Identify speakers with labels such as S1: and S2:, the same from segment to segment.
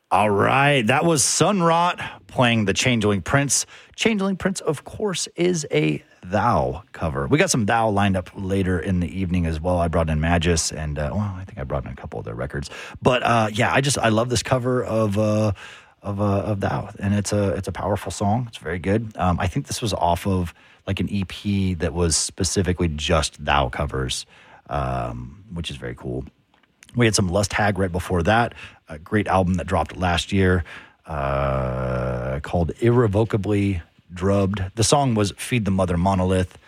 S1: All right, that was Sun Rot playing the Changeling Prince. Changeling Prince, of course, is a Thou cover. We got some Thou lined up later in the evening as well. I brought in Magus, and I think I brought in a couple of their records. But I love this cover of Thou, and it's a powerful song. It's very good. I think this was off of like an EP that was specifically just Thou covers, which is very cool. We had some Lust Hag right before that, a great album that dropped last year called Irrevocably Drubbed. The song was Feed the Mother Monolith.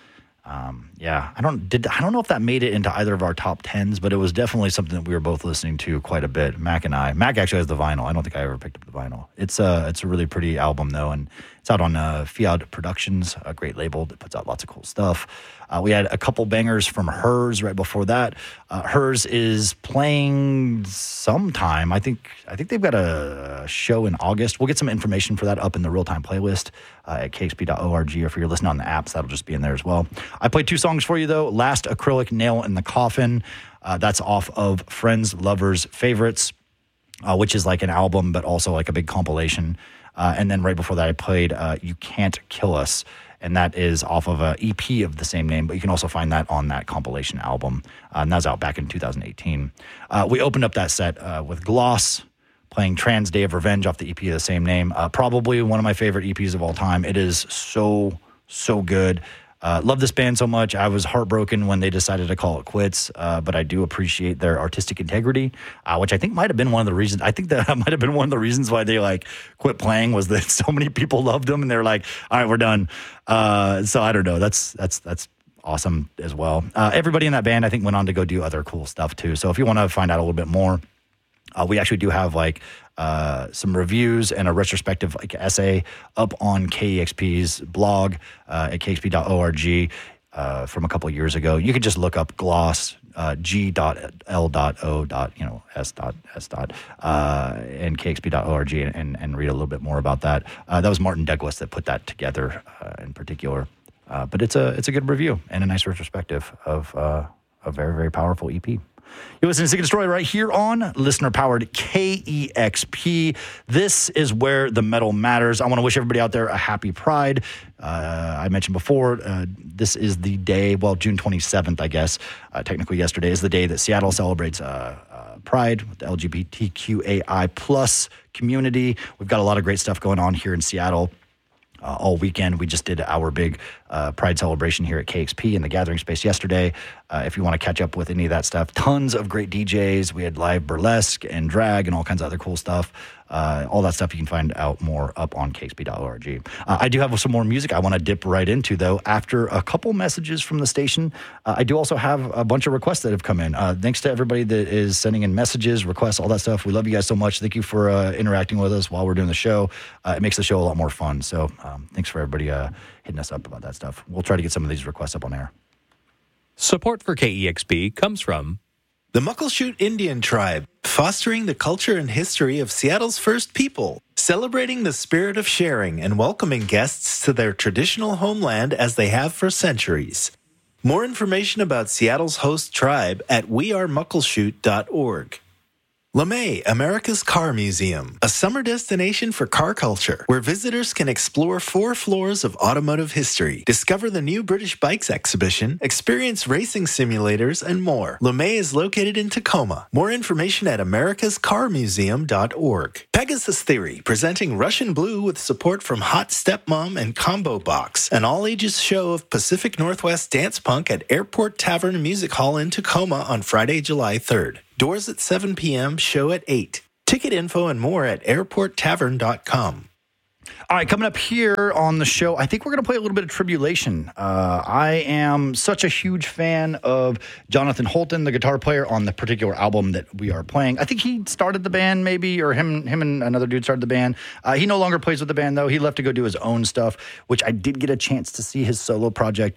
S1: I don't know if that made it into either of our top 10s, but it was definitely something that we were both listening to quite a bit, Mac and I. Mac actually has the vinyl. I don't think I ever picked up the vinyl. It's a really pretty album, though, and it's out on Fiat Productions, a great label that puts out lots of cool stuff. We had a couple bangers from Hers right before that. Hers is playing sometime. I think they've got a show in August. We'll get some information for that up in the real-time playlist at kxp.org, or if you're listening on the apps, that'll just be in there as well. I played two songs for you, though. Last Acrylic Nail in the Coffin. That's off of Friends, Lovers, Favorites, which is like an album, but also like a big compilation. And then right before that, I played You Can't Kill Us, and that is off of an EP of the same name, but you can also find that on that compilation album. And that was out back in 2018. We opened up that set with Gloss, playing Trans Day of Revenge off the EP of the same name. Probably one of my favorite EPs of all time. It is so good. Love this band so much. I was heartbroken when they decided to call it quits, but I do appreciate their artistic integrity, which I think might have been one of the reasons. I think that might have been one of the reasons why they quit playing, was that so many people loved them and they're like, all right, we're done. So I don't know. That's awesome as well. Everybody in that band, I think, went on to go do other cool stuff too. So if you want to find out a little bit more, we actually do have some reviews and a retrospective essay up on KEXP's blog at kexp.org from a couple of years ago. You could just look up Gloss, G.L.O. S. And kexp.org and read a little bit more about that. That was Martin Douglas that put that together in particular. But it's a good review and a nice retrospective of a very, very powerful EP. You're listening to Sick and Destroy right here on listener-powered KEXP. This is where the metal matters. I want to wish everybody out there a happy Pride. I mentioned before, this is the day, June 27th, I guess. Technically yesterday is the day that Seattle celebrates Pride with the LGBTQAI plus community. We've got a lot of great stuff going on here in Seattle. All weekend. We just did our big Pride celebration here at KXP in the Gathering Space yesterday. If you want to catch up with any of that stuff, tons of great DJs. We had live burlesque and drag and all kinds of other cool stuff. All that stuff you can find out more up on kxp.org. I do have some more music I want to dip right into, though. After a couple messages from the station, I do also have a bunch of requests that have come in. Thanks to everybody that is sending in messages, requests, all that stuff. We love you guys so much. Thank you for interacting with us while we're doing the show. It makes the show a lot more fun. So thanks for everybody hitting us up about that stuff. We'll try to get some of these requests up on air.
S2: Support for KEXP comes from
S3: the Muckleshoot Indian Tribe, fostering the culture and history of Seattle's first people, celebrating the spirit of sharing and welcoming guests to their traditional homeland as they have for centuries. More information about Seattle's host tribe at wearemuckleshoot.org. LeMay, America's Car Museum, a summer destination for car culture, where visitors can explore 4 floors of automotive history, discover the new British Bikes exhibition, experience racing simulators, and more. LeMay is located in Tacoma. More information at americascarmuseum.org. Pegasus Theory, presenting Russian Blue with support from Hot Stepmom and Combo Box, an all-ages show of Pacific Northwest dance punk at Airport Tavern Music Hall in Tacoma on Friday, July 3rd. Doors at 7 p.m., show at 8. Ticket info and more at airporttavern.com.
S1: All right, coming up here on the show, I think we're going to play a little bit of Tribulation. I am such a huge fan of Jonathan Holton, the guitar player on the particular album that we are playing. I think he started the band maybe, or him and another dude started the band. He no longer plays with the band, though. He left to go do his own stuff, which I did get a chance to see his solo project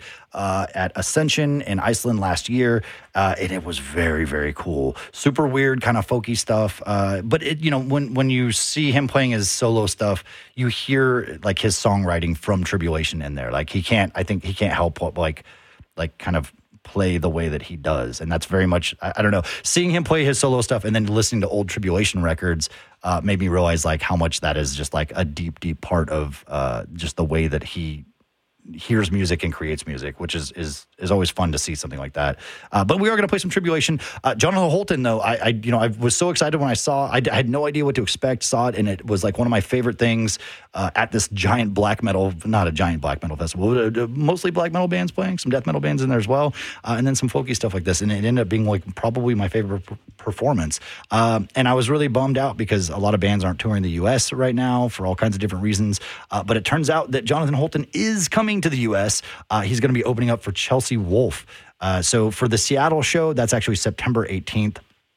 S1: at Ascension in Iceland last year, and it was very, very cool. Super weird, kind of folky stuff. But when you see him playing his solo stuff, you hear like his songwriting from Tribulation in there. Like I think he can't help but like kind of play the way that he does. And that's very much, I don't know, seeing him play his solo stuff and then listening to old Tribulation records made me realize like how much that is just like a deep, deep part of just the way that he hears music and creates music, which is always fun to see something like that. But we are going to play some Tribulation. Jonathan Holton, though, I was so excited when I saw. I had no idea what to expect. Saw it, and it was like one of my favorite things at this giant black metal, not a giant black metal festival, mostly black metal bands playing, some death metal bands in there as well, and then some folky stuff like this. And it ended up being like probably my favorite performance. And I was really bummed out because a lot of bands aren't touring the U.S. right now for all kinds of different reasons. But it turns out that Jonathan Holton is coming to the U.S. He's going to be opening up for Chelsea Wolfe. So for the Seattle show, that's actually September 18th.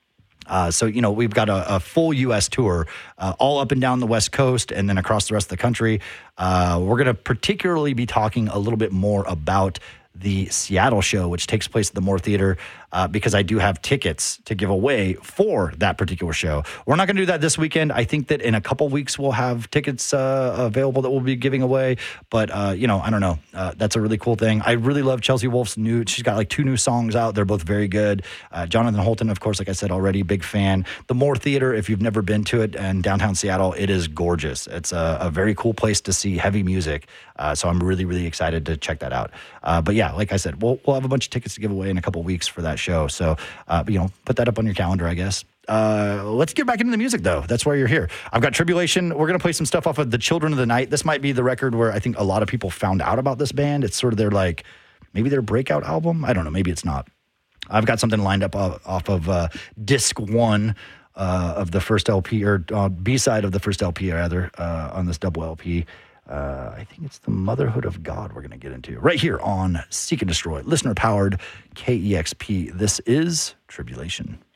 S1: So, we've got a full U.S. tour all up and down the West Coast and then across the rest of the country. We're going to particularly be talking a little bit more about the Seattle show, which takes place at the Moore Theater, because I do have tickets to give away for that particular show. We're not going to do that this weekend. I think that in a couple weeks we'll have tickets available that we'll be giving away. But, I don't know. That's a really cool thing. I really love Chelsea Wolfe's she's got like 2 new songs out. They're both very good. Jonathan Holton, of course, like I said already, big fan. The Moore Theater, if you've never been to it in downtown Seattle, it is gorgeous. It's a very cool place to see heavy music. So I'm really, really excited to check that out. But yeah, like I said, we'll have a bunch of tickets to give away in a couple weeks for that show. So, put that up on your calendar, I guess. Let's get back into the music, though. That's why you're here. I've got Tribulation. We're going to play some stuff off of The Children of the Night. This might be the record where I think a lot of people found out about this band. It's sort of maybe their breakout album. I don't know. Maybe it's not. I've got something lined up off of disc 1 of the first LP, or B-side of the first LP, rather, on this double LP. I think it's the Motherhood of God we're going to get into right here on Seek and Destroy, listener-powered KEXP. This is Tribulation.